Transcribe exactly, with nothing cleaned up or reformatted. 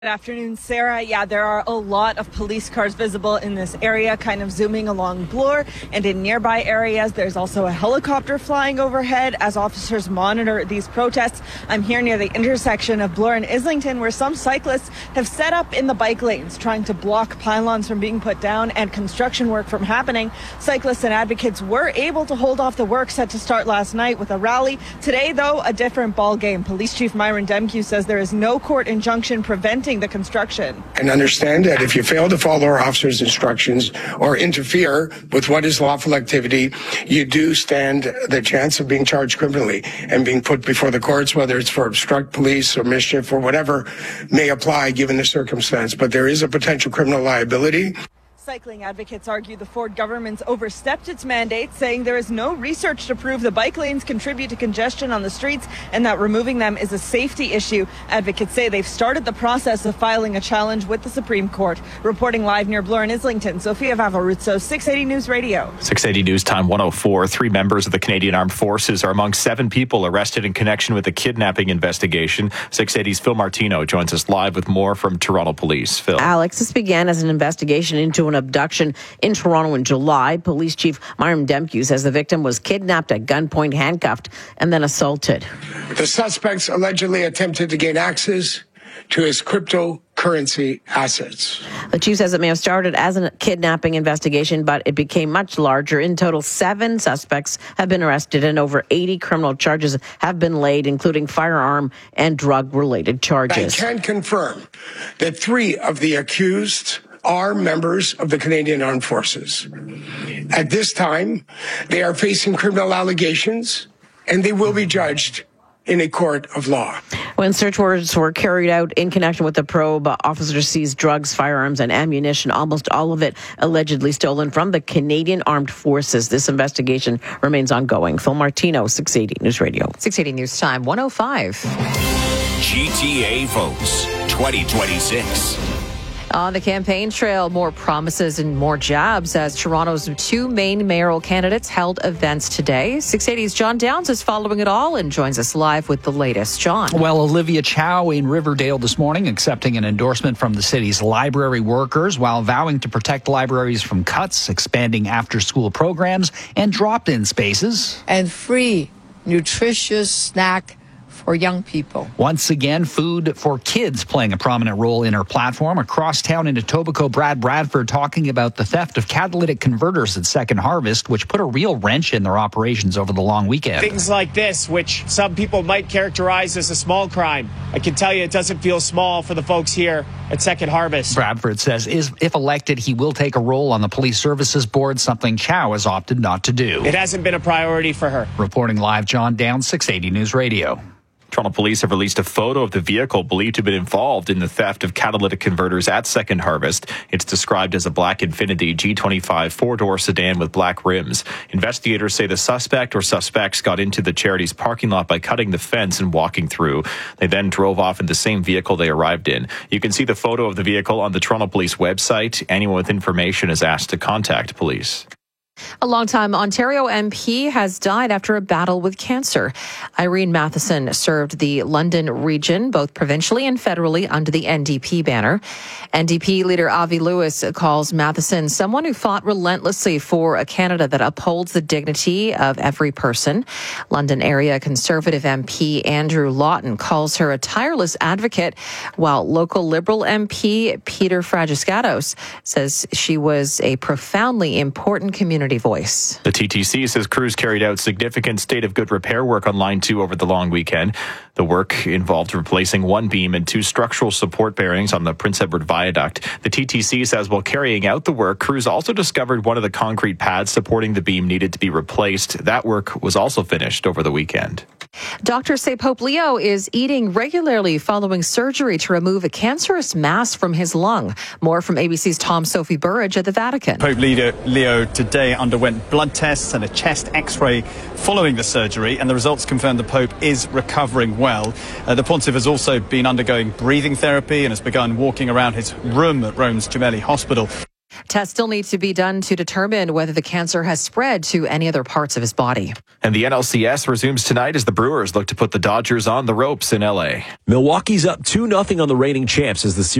Good afternoon, Sarah. Yeah, there are a lot of police cars visible in this area, kind of zooming along Bloor, and in nearby areas. There's also a helicopter flying overhead as officers monitor these protests. I'm here near the intersection of Bloor and Islington, where some cyclists have set up in the bike lanes, trying to block pylons from being put down and construction work from happening. Cyclists and advocates were able to hold off the work set to start last night with a rally. Today, though, a different ball game. Police Chief Myron Demkiw says there is no court injunction preventing the construction. And understand that if you fail to follow our officers' instructions or interfere with what is lawful activity, you do stand the chance of being charged criminally and being put before the courts, whether it's for obstruct police or mischief or whatever may apply given the circumstance. But there is a potential criminal liability. Cycling advocates argue the Ford government's overstepped its mandate, saying there is no research to prove the bike lanes contribute to congestion on the streets and that removing them is a safety issue. Advocates say they've started the process of filing a challenge with the Supreme Court. Reporting live near Bloor and Islington, Sophia Vavoruzzo, six eighty News Radio. six eighty News Time one oh four. Three members of the Canadian Armed Forces are among seven people arrested in connection with a kidnapping investigation. six eighty's Phil Martino joins us live with more from Toronto Police. Phil. Alex, this began as an investigation into an abduction in Toronto in July. Police Chief Myron Demkiw says the victim was kidnapped at gunpoint, handcuffed, and then assaulted. The suspects allegedly attempted to gain access to his cryptocurrency assets. The chief says it may have started as a kidnapping investigation, but it became much larger. In total, seven suspects have been arrested and over eighty criminal charges have been laid, including firearm and drug-related charges. I can confirm that three of the accused are members of the Canadian Armed Forces. At this time, they are facing criminal allegations and they will be judged in a court of law. When search warrants were carried out in connection with the probe, officers seized drugs, firearms, and ammunition, almost all of it allegedly stolen from the Canadian Armed Forces. This investigation remains ongoing. Phil Martino, six eighty News Radio. six eighty News Time, one oh five. G T A votes twenty twenty-six. On the campaign trail, more promises and more jabs as Toronto's two main mayoral candidates held events today. six eighty's John Downs is following it all and joins us live with the latest. John. Well, Olivia Chow in Riverdale this morning accepting an endorsement from the city's library workers while vowing to protect libraries from cuts, expanding after-school programs and drop-in spaces. And free, nutritious snack for young people. Once again, food for kids playing a prominent role in her platform. Across town in Etobicoke, Brad Bradford talking about the theft of catalytic converters at Second Harvest, which put a real wrench in their operations over the long weekend. Things like this, which some people might characterize as a small crime. I can tell you it doesn't feel small for the folks here at Second Harvest. Bradford says is, if elected, he will take a role on the Police Services Board, something Chow has opted not to do. It hasn't been a priority for her. Reporting live, John Downs, six eighty News Radio. Toronto police have released a photo of the vehicle believed to have been involved in the theft of catalytic converters at Second Harvest. It's described as a black Infiniti G twenty-five four-door sedan with black rims. Investigators say the suspect or suspects got into the charity's parking lot by cutting the fence and walking through. They then drove off in the same vehicle they arrived in. You can see the photo of the vehicle on the Toronto Police website. Anyone with information is asked to contact police. A longtime Ontario M P has died after a battle with cancer. Irene Matheson served the London region, both provincially and federally, under the N D P banner. N D P leader Avi Lewis calls Matheson someone who fought relentlessly for a Canada that upholds the dignity of every person. London area Conservative M P Andrew Lawton calls her a tireless advocate, while local Liberal M P Peter Fragiskatos says she was a profoundly important community voice. The T T C says crews carried out significant state of good repair work on Line two over the long weekend. The work involved replacing one beam and two structural support bearings on the Prince Edward Viaduct. The T T C says while carrying out the work, crews also discovered one of the concrete pads supporting the beam needed to be replaced. That work was also finished over the weekend. Doctors say Pope Leo is eating regularly following surgery to remove a cancerous mass from his lung. More from A B C's Tom Sophie Burridge at the Vatican. Pope Leo, Leo today underwent blood tests and a chest x-ray following the surgery, and the results confirm the Pope is recovering well. Uh, the Pontiff has also been undergoing breathing therapy and has begun walking around his room at Rome's Gemelli Hospital. Tests still need to be done to determine whether the cancer has spread to any other parts of his body. And the N L C S resumes tonight as the Brewers look to put the Dodgers on the ropes in L A. Milwaukee's up two nothing on the reigning champs as the series